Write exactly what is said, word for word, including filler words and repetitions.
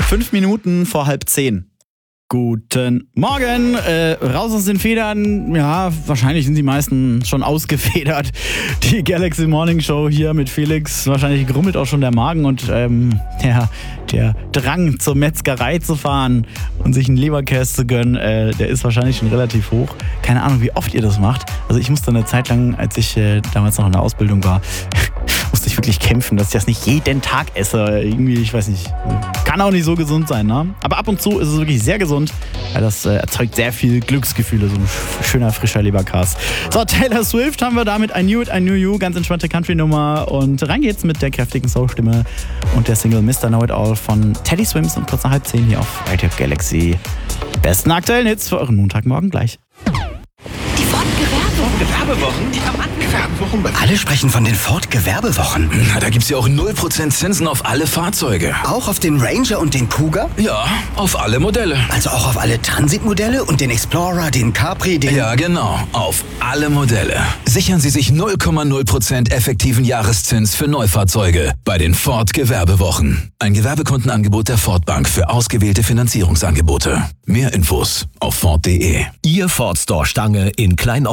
Fünf Minuten vor halb zehn. Guten Morgen, äh, raus aus den Federn. Ja, wahrscheinlich sind die meisten schon ausgefedert. Die Galaxy Morning Show hier mit Felix. Wahrscheinlich grummelt auch schon der Magen und ähm, der, der Drang zur Metzgerei zu fahren und sich einen Leberkäse zu gönnen, äh, der ist wahrscheinlich schon relativ hoch. Keine Ahnung, wie oft ihr das macht. Also ich musste eine Zeit lang, als ich äh, damals noch in der Ausbildung war, musste ich wirklich kämpfen, dass ich das nicht jeden Tag esse. Irgendwie, ich weiß nicht, kann auch nicht so gesund sein, ne? Aber ab und zu ist es wirklich sehr gesund. Ja, das äh, erzeugt sehr viel Glücksgefühle, so ein schöner, frischer Leberkas. So, Taylor Swift haben wir damit, I Knew It, I Knew You, ganz entspannte Country-Nummer. Und rein geht's mit der kräftigen Soul-Stimme und der Single Mister Know It All von Teddy Swims um kurz nach halb zehn hier auf Radio Galaxy. Besten aktuellen Hits für euren Montagmorgen gleich. Die Ford-Gewerbewochen. Gewerbewochen? Die haben angefangen. Gewerbewochen? Alle sprechen von den Ford-Gewerbewochen. Na, da gibt's ja auch null Prozent Zinsen auf alle Fahrzeuge. Auch auf den Ranger und den Kuga? Ja, auf alle Modelle. Also auch auf alle Transit-Modelle und den Explorer, den Capri, den... Ja, genau. Auf alle Modelle. Sichern Sie sich null Komma null Prozent effektiven Jahreszins für Neufahrzeuge bei den Ford Gewerbewochen. Ein Gewerbekundenangebot der Ford Bank für ausgewählte Finanzierungsangebote. Mehr Infos auf Ford punkt de. Ihr Ford Store Stange in Klein